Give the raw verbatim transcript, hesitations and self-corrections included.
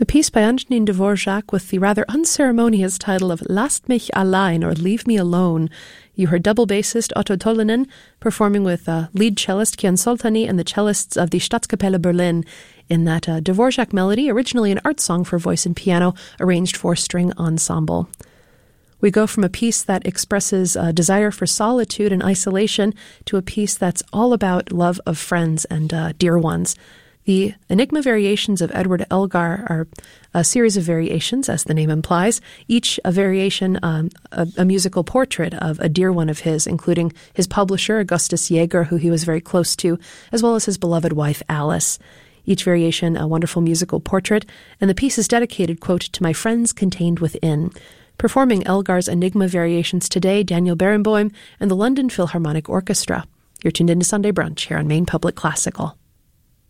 The piece by Antonin Dvorak with the rather unceremonious title of Lasst mich allein, or Leave Me Alone. You heard double bassist Otto Tolinen performing with uh, lead cellist Kian Soltani and the cellists of the Staatskapelle Berlin in that uh, Dvorak melody, originally an art song for voice and piano, arranged for string ensemble. We go from a piece that expresses a desire for solitude and isolation to a piece that's all about love of friends and uh, dear ones. The Enigma Variations of Edward Elgar are a series of variations, as the name implies, each a variation, um, a, a musical portrait of a dear one of his, including his publisher, Augustus Jaeger, who he was very close to, as well as his beloved wife, Alice. Each variation a wonderful musical portrait, and the piece is dedicated, quote, to my friends contained within. Performing Elgar's Enigma Variations today, Daniel Barenboim and the London Philharmonic Orchestra. You're tuned into Sunday Brunch here on Maine Public Classical.